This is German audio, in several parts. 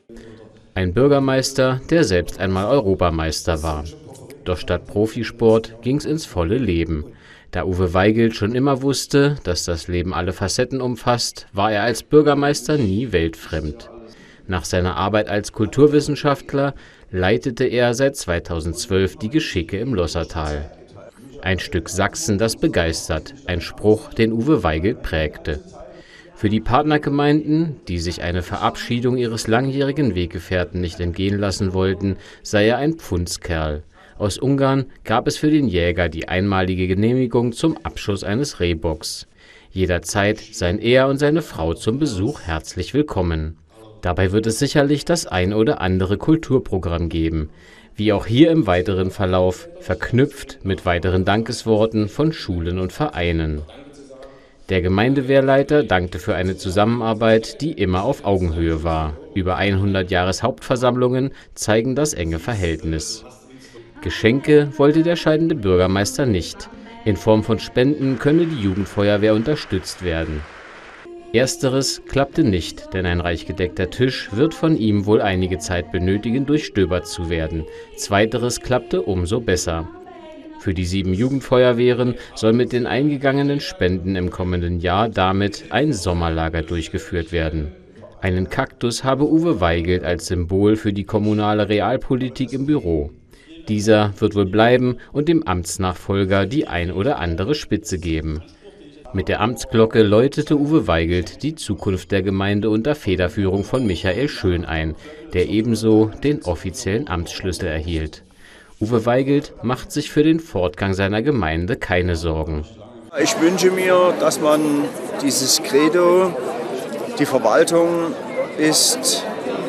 Ein Bürgermeister, der selbst einmal Europameister war. Doch statt Profisport ging's ins volle Leben. Da Uwe Weigelt schon immer wusste, dass das Leben alle Facetten umfasst, war er als Bürgermeister nie weltfremd. Nach seiner Arbeit als Kulturwissenschaftler leitete er seit 2012 die Geschicke im Lossertal. Ein Stück Sachsen, das begeistert, ein Spruch, den Uwe Weigelt prägte. Für die Partnergemeinden, die sich eine Verabschiedung ihres langjährigen Weggefährten nicht entgehen lassen wollten, sei er ein Pfundskerl. Aus Ungarn gab es für den Jäger die einmalige Genehmigung zum Abschuss eines Rehbocks. Jederzeit seien er und seine Frau zum Besuch herzlich willkommen. Dabei wird es sicherlich das ein oder andere Kulturprogramm geben, wie auch hier im weiteren Verlauf, verknüpft mit weiteren Dankesworten von Schulen und Vereinen. Der Gemeindewehrleiter dankte für eine Zusammenarbeit, die immer auf Augenhöhe war. Über 100 Jahreshauptversammlungen zeigen das enge Verhältnis. Geschenke wollte der scheidende Bürgermeister nicht. In Form von Spenden könne die Jugendfeuerwehr unterstützt werden. Ersteres klappte nicht, denn ein reich gedeckter Tisch wird von ihm wohl einige Zeit benötigen, durchstöbert zu werden. Zweiteres klappte umso besser. Für die 7 Jugendfeuerwehren soll mit den eingegangenen Spenden im kommenden Jahr damit ein Sommerlager durchgeführt werden. Einen Kaktus habe Uwe Weigelt als Symbol für die kommunale Realpolitik im Büro. Dieser wird wohl bleiben und dem Amtsnachfolger die ein oder andere Spitze geben. Mit der Amtsglocke läutete Uwe Weigelt die Zukunft der Gemeinde unter Federführung von Michael Schön ein, der ebenso den offiziellen Amtsschlüssel erhielt. Uwe Weigelt macht sich für den Fortgang seiner Gemeinde keine Sorgen. Ich wünsche mir, dass man dieses Credo, die Verwaltung ist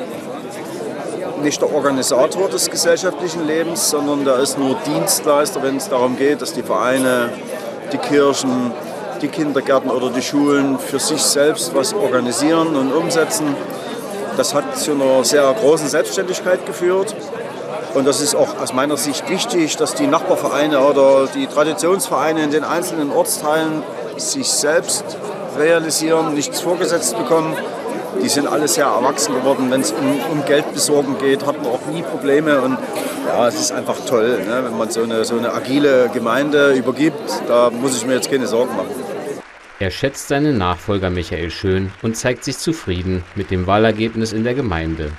nicht der Organisator des gesellschaftlichen Lebens, sondern der ist nur Dienstleister, wenn es darum geht, dass die Vereine, die Kirchen, die Kindergärten oder die Schulen für sich selbst was organisieren und umsetzen. Das hat zu einer sehr großen Selbstständigkeit geführt. Und das ist auch aus meiner Sicht wichtig, dass die Nachbarvereine oder die Traditionsvereine in den einzelnen Ortsteilen sich selbst realisieren, nichts vorgesetzt bekommen. Die sind alle sehr erwachsen geworden. Wenn es um Geldbesorgen geht, hat man auch nie Probleme. Und ja, es ist einfach toll, ne, wenn man so eine agile Gemeinde übergibt. Da muss ich mir jetzt keine Sorgen machen. Er schätzt seinen Nachfolger Michael Schön und zeigt sich zufrieden mit dem Wahlergebnis in der Gemeinde.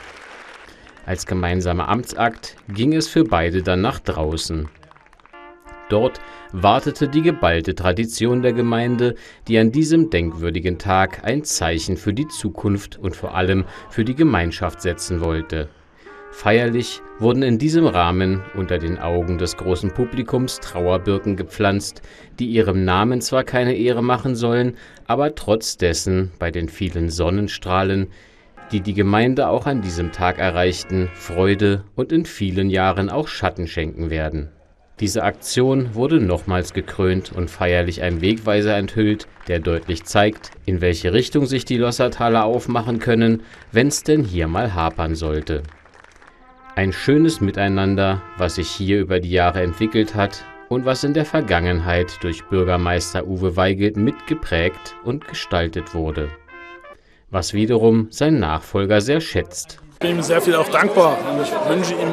Als gemeinsamer Amtsakt ging es für beide dann nach draußen. Dort wartete die geballte Tradition der Gemeinde, die an diesem denkwürdigen Tag ein Zeichen für die Zukunft und vor allem für die Gemeinschaft setzen wollte. Feierlich wurden in diesem Rahmen unter den Augen des großen Publikums Trauerbirken gepflanzt, die ihrem Namen zwar keine Ehre machen sollen, aber trotz dessen bei den vielen Sonnenstrahlen, die die Gemeinde auch an diesem Tag erreichten, Freude und in vielen Jahren auch Schatten schenken werden. Diese Aktion wurde nochmals gekrönt und feierlich ein Wegweiser enthüllt, der deutlich zeigt, in welche Richtung sich die Lossertaler aufmachen können, wenn's denn hier mal hapern sollte. Ein schönes Miteinander, was sich hier über die Jahre entwickelt hat und was in der Vergangenheit durch Bürgermeister Uwe Weigelt mitgeprägt und gestaltet wurde. Was wiederum sein Nachfolger sehr schätzt. Ich bin ihm sehr viel auch dankbar und ich wünsche ihm